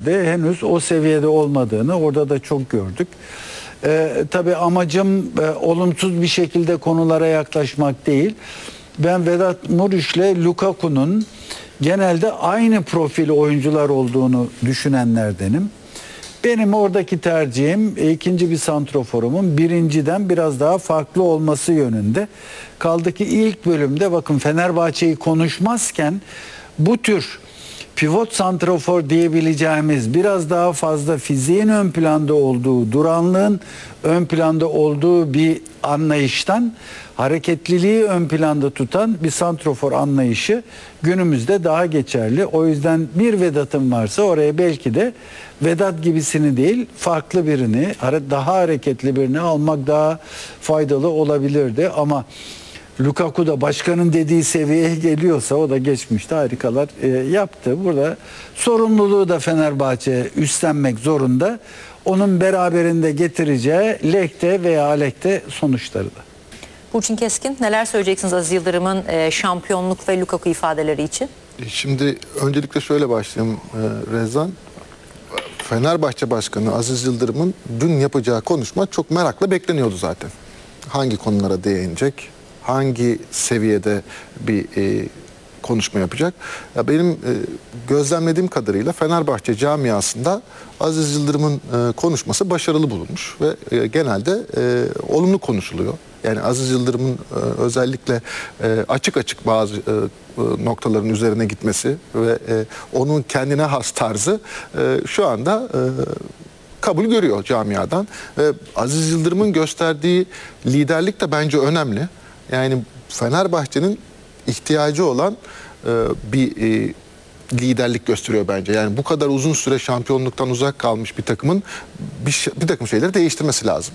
de henüz o seviyede olmadığını orada da çok gördük. Tabii amacım olumsuz bir şekilde konulara yaklaşmak değil. Ben Vedat Muriç'le Lukaku'nun genelde aynı profil oyuncular olduğunu düşünenlerdenim. Benim oradaki tercihim ikinci bir santroforumun birinciden biraz daha farklı olması yönünde. Kaldı ki ilk bölümde bakın Fenerbahçe'yi konuşmazken bu tür pivot santrofor diyebileceğimiz biraz daha fazla fiziğin ön planda olduğu, duranlığın ön planda olduğu bir anlayıştan hareketliliği ön planda tutan bir santrofor anlayışı günümüzde daha geçerli. O yüzden bir Vedat'ım varsa oraya belki de Vedat gibisini değil, farklı birini, daha hareketli birini almak daha faydalı olabilirdi. Ama Lukaku da başkanın dediği seviyeye geliyorsa o da geçmişte harikalar yaptı. Burada sorumluluğu da Fenerbahçe üstlenmek zorunda. Onun beraberinde getireceği lehte veya aleyhte sonuçları da. Burçin Keskin, neler söyleyeceksiniz Aziz Yıldırım'ın şampiyonluk ve Lukaku ifadeleri için? Şimdi öncelikle şöyle başlayayım Rezan. Fenerbahçe Başkanı Aziz Yıldırım'ın dün yapacağı konuşma çok merakla bekleniyordu zaten. Hangi konulara değinecek, hangi seviyede bir konuşma yapacak. Ya benim gözlemlediğim kadarıyla Fenerbahçe camiasında Aziz Yıldırım'ın konuşması başarılı bulunmuş ve genelde olumlu konuşuluyor. Yani Aziz Yıldırım'ın özellikle açık açık bazı noktaların üzerine gitmesi ve onun kendine has tarzı şu anda kabul görüyor camiadan. Aziz Yıldırım'ın gösterdiği liderlik de bence önemli. Yani Fenerbahçe'nin ihtiyacı olan bir liderlik gösteriyor bence. Yani bu kadar uzun süre şampiyonluktan uzak kalmış bir takımın bir takım şeyleri değiştirmesi lazım.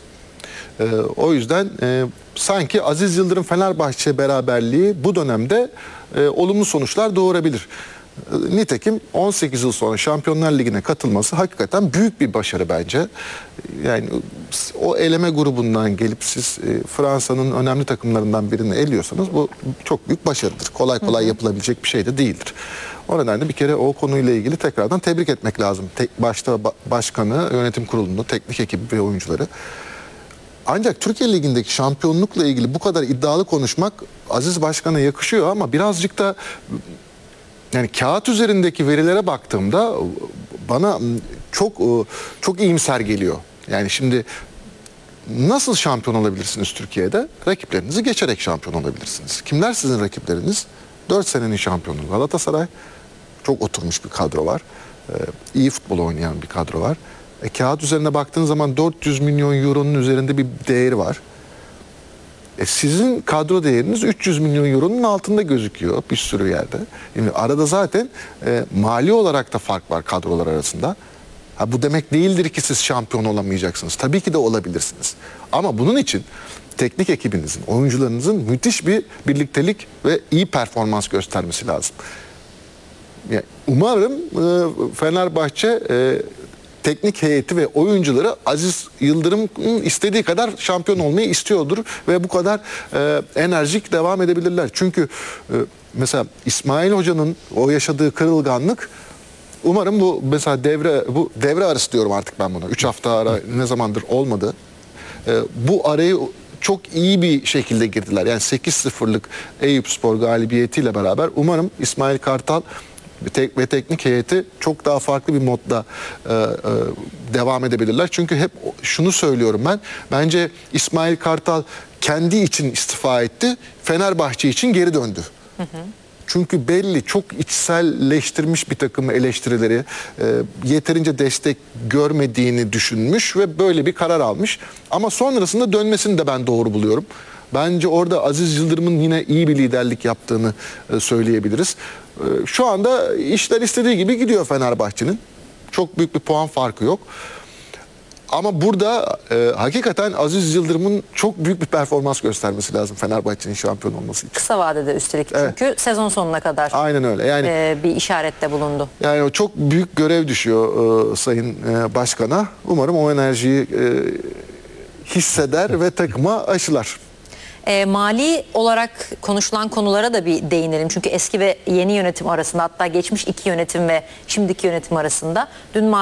O yüzden sanki Aziz Yıldırım Fenerbahçe beraberliği bu dönemde olumlu sonuçlar doğurabilir. Nitekim 18 yıl sonra Şampiyonlar Ligi'ne katılması hakikaten büyük bir başarı bence. Yani o eleme grubundan gelip siz Fransa'nın önemli takımlarından birini eliyorsanız bu çok büyük başarıdır. Kolay kolay yapılabilecek bir şey de değildir. O nedenle bir kere o konuyla ilgili tekrardan tebrik etmek lazım. Başta başkanı, yönetim kurulunu, teknik ekibi ve oyuncuları. Ancak Türkiye Ligi'ndeki şampiyonlukla ilgili bu kadar iddialı konuşmak Aziz Başkan'a yakışıyor ama birazcık da yani kağıt üzerindeki verilere baktığımda bana çok iyimser geliyor. Yani şimdi nasıl şampiyon olabilirsiniz Türkiye'de? Rakiplerinizi geçerek şampiyon olabilirsiniz. Kimler sizin rakipleriniz? 4 senenin şampiyonu Galatasaray. Çok oturmuş bir kadro var. İyi futbol oynayan bir kadro var. Kağıt üzerine baktığın zaman 400 milyon euronun üzerinde bir değeri var. Sizin kadro değeriniz 300 milyon euronun altında gözüküyor bir sürü yerde. Yani arada zaten mali olarak da fark var kadrolar arasında. Bu demek değildir ki siz şampiyon olamayacaksınız. Tabii ki de olabilirsiniz. Ama bunun için teknik ekibinizin, oyuncularınızın müthiş bir birliktelik ve iyi performans göstermesi lazım. Yani umarım Fenerbahçe teknik heyeti ve oyuncuları Aziz Yıldırım'ın istediği kadar şampiyon olmayı istiyordur ve bu kadar enerjik devam edebilirler. Çünkü mesela İsmail Hoca'nın o yaşadığı kırılganlık umarım bu mesela devre arası diyorum artık ben buna. 3 hafta ara ne zamandır olmadı. Bu arayı çok iyi bir şekilde girdiler. Yani 8-0'lık Eyüpspor galibiyetiyle beraber umarım İsmail Kartal ve teknik heyeti çok daha farklı bir modda devam edebilirler. Çünkü hep şunu söylüyorum ben. Bence İsmail Kartal kendi için istifa etti. Fenerbahçe için geri döndü. Çünkü belli çok içselleştirmiş bir takım eleştirileri, yeterince destek görmediğini düşünmüş ve böyle bir karar almış. Ama sonrasında dönmesini de ben doğru buluyorum. Bence orada Aziz Yıldırım'ın yine iyi bir liderlik yaptığını söyleyebiliriz. Şu anda işler istediği gibi gidiyor Fenerbahçe'nin. Çok büyük bir puan farkı yok. Ama burada hakikaten Aziz Yıldırım'ın çok büyük bir performans göstermesi lazım Fenerbahçe'nin şampiyon olması için. Kısa vadede üstelik çünkü Evet. sezon sonuna kadar aynen öyle. Yani bir işarette bulundu. Yani o çok büyük görev düşüyor Sayın Başkan'a. Umarım o enerjiyi hisseder ve takıma aşılar. Mali olarak konuşulan konulara da bir değinelim. Çünkü eski ve yeni yönetim arasında, hatta geçmiş iki yönetim ve şimdiki yönetim arasında dün